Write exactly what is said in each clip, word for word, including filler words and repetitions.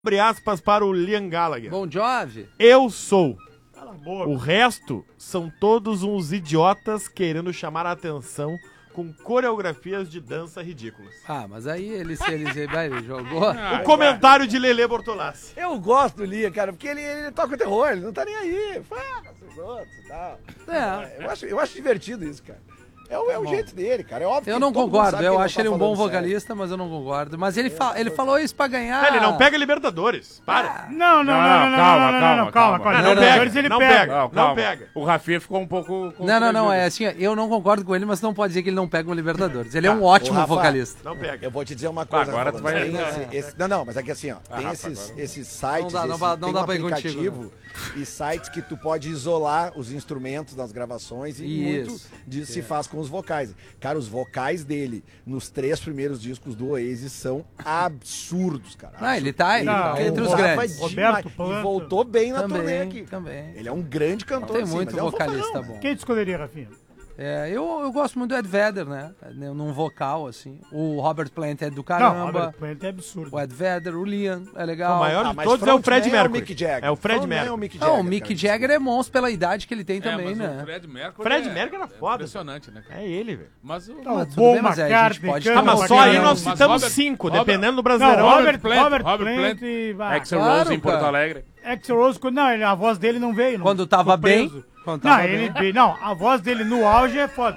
Abre aspas para o Liam Gallagher. Bom Jovi. Eu sou. O resto são todos uns idiotas querendo chamar a atenção com coreografias de dança ridículas. Ah, mas aí ele, se ele, ele, ele jogou... O comentário de Lelê Bortolassi. Eu gosto do Liam, cara, porque ele, ele toca o terror, ele não tá nem aí. Fala com os outros e tal. É. Eu acho, eu acho divertido isso, cara. É o, é o jeito dele, cara. É óbvio Eu que não todo mundo concordo, sabe eu que não acho tá ele um bom falando sério. vocalista, mas eu não concordo. Mas ele, fa ele falou isso pra ganhar... Ele não pega Libertadores. Para. Não, não, não, não, não, não, calma, não, não, calma, não, calma. calma. Com a Não, não Libertadores pega, ele não pega. pega. Não, Não calma. pega. O Rafinha ficou um pouco... Não, não, não, constrangido. é assim, eu não concordo com ele, mas não pode dizer que ele não pega um Libertadores. Ele é um ótimo Ô, Rafa, vocalista. Não pega. Eu vou te dizer uma coisa. Agora Rafa, tu vai- tem esse- esse- não, não, mas é que assim, ó, tem Rafa, esses, agora. esses sites, Não dá, não esse- dá- não tem dá um pra ir contigo, aplicativo e sites que tu pode isolar os instrumentos das gravações e muito Isso. disso se faz com os vocais. Cara, os vocais dele nos três primeiros discos do Oasis são absurdos, cara. Ah, ele tá, ele tá Ele entre os voltava grandes. demais Roberto e Planta. voltou bem na Também, turnê aqui. também. Ele é um grande cantor, Tem sim, muito mas é um vocalista fanfarrão, bom. né? Quem tu escolheria, Rafinha? É, eu, eu gosto muito do Ed Vedder, né? Num vocal, assim. O Robert Plant é do Não, caramba. Robert Plant é absurdo. O Ed Vedder, o Liam, é legal. O maior Ah, de mas todos é o frontman Fred é o Mercury. Mick Jagger. É o Fred Frontman é Mercury. o Mick Não, Jagger, o Mick cara, Jagger é monstro pela idade que ele tem É, também, mas né? o Fred Mercury Fred é, Mercury era é foda. impressionante, né, cara? É ele, velho. Mas o... Não, Mas o tudo Paul bem, mas aí a gente McCartney pode canta Ah, mas pra só aí caramba. nós Mas citamos Robert- cinco, Robert- dependendo do Não, Brasileirão. Robert, Plant, Robert Robert Plant, Plant. vai. Axl Claro, Rose em Porto cara. Alegre. Axl Rose, quando- não, ele- a voz dele não veio. Não, Quando tava ficou preso. bem, quando Não, tava ele, bem. bem- não, a voz dele no auge é foda.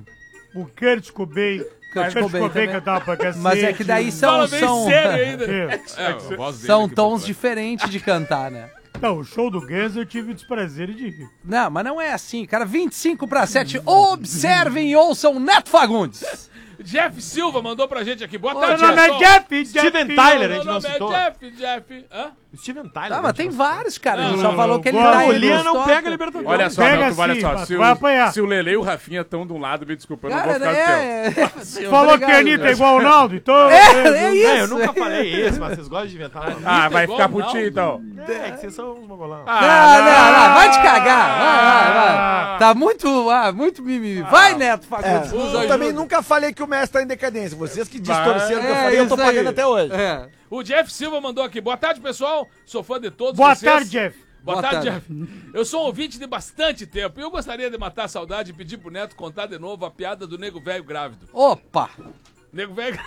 O Kurt Cobain. Kurt Cobain também. cantava pra cacete. Mas é que daí são, Fala bem são, sério ainda. É. É, a voz dele são aqui, tons pô. diferentes de cantar, né? Não, o show do Guns eu tive o desprazer de rir. Não, mas não é assim, cara. vinte e cinco para sete. Observem e ouçam Neto Fagundes. Jeff Silva mandou pra gente aqui. Boa Meu tarde, nome é pessoal. Jeff, Jeff. Steven Tyler, a Meu gente não nome é citou. Jeff, Jeff. Hã? Steven Tyler. Tá, mas tem vários, cara. Não, Ele só não, falou que ele agora tá O aí Liam nos não toca. pega Libertadores. Olha só, Pega não, tu, olha sim, só. mas Se vai o, apanhar. se o Lele e o Rafinha estão de um lado, me desculpa, eu não vou Cara, ficar do teu. é... Tu falou que a Anitta é igual o Naldo, então... É, é isso. É, eu nunca falei isso, mas vocês gostam de inventar. Ah, vai igual ficar o pro ti, Naldo. então. É, que vocês são uns mongolão. Não, não, não, vai te cagar. Vai, vai, vai. Tá muito, ah, muito mimimi. Vai, Neto Fagundes, É, nos eu ajuda. também nunca falei que o mestre tá em decadência. Vocês que distorceram o que eu É falei, eu tô isso pagando aí. até hoje. É. O Jeff Silva mandou aqui. Boa tarde, pessoal. Sou fã de todos Boa vocês. tarde, Jeff. Boa, Boa tarde, tarde. Jeff. Eu sou um ouvinte de bastante tempo e eu gostaria de matar a saudade e pedir pro Neto contar de novo a piada do nego velho grávido. Opa. Nego velho...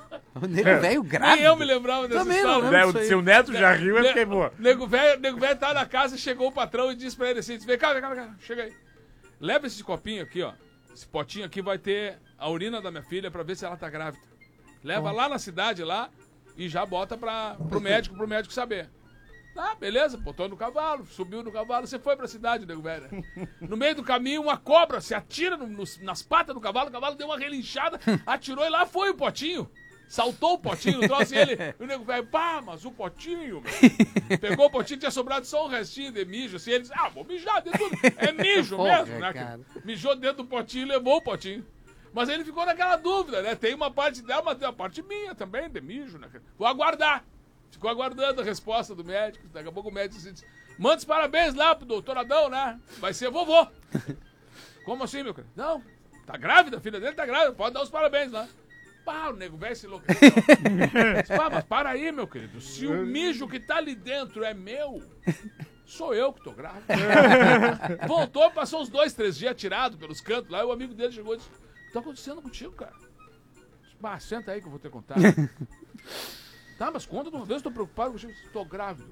O nego velho grave. Nem eu me lembrava dessa Também não história. lembro. Né, isso aí. Se o Neto já riu, eu fiquei boa. Nego velho, nego velho tá na casa e chegou o patrão e disse pra ele assim: vem cá, vem cá, vem cá, chega aí. Leva esse copinho aqui, ó. Esse potinho aqui vai ter a urina da minha filha pra ver se ela tá grávida. Leva lá na cidade lá e já bota pra, pro médico, pro médico saber. Tá, beleza, botou no cavalo, subiu no cavalo, você foi pra cidade, nego velho. No meio do caminho, uma cobra se atira no- nos- nas patas do cavalo, o cavalo deu uma relinchada, atirou e lá foi o potinho. Saltou o potinho, trouxe ele. E o nego velho, pá, mas o potinho, meu. Pegou o potinho, tinha sobrado só um restinho de mijo. Assim, ele disse, ah, vou mijar dentro do... É mijo Porra, mesmo, né? cara. Mijou dentro do potinho e levou o potinho. Mas ele ficou naquela dúvida, né? Tem uma parte dela, mas tem uma parte minha também, de mijo, né? Vou aguardar. Ficou aguardando a resposta do médico. Daqui a pouco o médico disse, manda os parabéns lá pro doutor Adão, né? Vai ser vovô. Como assim, meu cara? Não, tá grávida, a filha dele tá grávida, pode dar os parabéns lá. Pá, o nego velho se enlouqueceu. Disse, pá, mas para aí, meu querido. Se o mijo que tá ali dentro é meu, sou eu que tô grávida. Voltou, passou uns dois, três dias tirado pelos cantos lá, e o amigo dele chegou e disse, o que tá acontecendo contigo, cara? Disse, pá, senta aí que eu vou ter que contar. Tá, mas conta de uma vez, eu tô preocupado contigo. Tô grávido.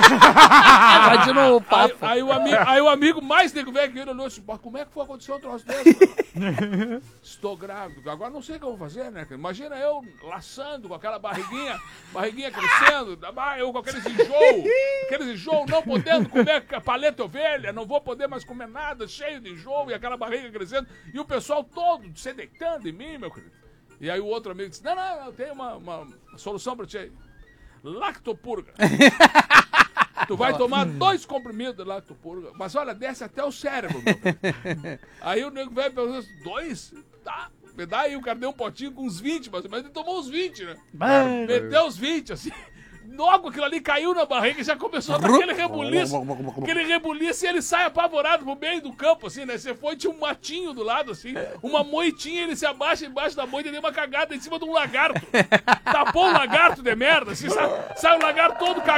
Vai de novo o Aí, papo. aí o amigo, aí o amigo mais nego velho que ele olhou assim, como é que foi acontecer um troço desse? cara?" Estou grávido. Agora não sei o que eu vou fazer, né? Imagina eu laçando com aquela barriguinha, barriguinha crescendo, eu com aqueles enjoo, aqueles enjoo, não podendo comer paleta ovelha, não vou poder mais comer nada, cheio de enjoo e aquela barriga crescendo, e o pessoal todo se deitando em mim, meu querido. E aí o outro amigo disse, não, não, eu tenho uma, uma solução pra ti aí. Lactopurga. Tu vai tomar dois comprimidos de lactopurga. Mas olha, desce até o cérebro, meu querido. Aí o nego velho perguntou assim, dois? Tá. Me dá aí, o cara deu um potinho com uns vinte, mas ele tomou uns vinte, né? Mano. Meteu uns vinte, assim. logo aquilo ali caiu na barriga e já começou a dar aquele rebuliço. Aquele rebuliço e ele sai apavorado pro meio do campo, assim, né? Você foi, tinha um matinho do lado, assim, uma moitinha, ele se abaixa embaixo da moita e deu uma cagada em cima de um lagarto. Tapou o lagarto de merda, assim, sai, sai o lagarto todo cagado.